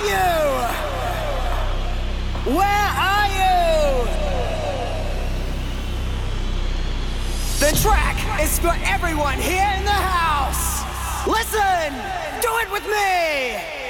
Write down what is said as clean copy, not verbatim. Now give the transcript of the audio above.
you? Where are you? The track is for everyone here in the house. Listen, do it with me.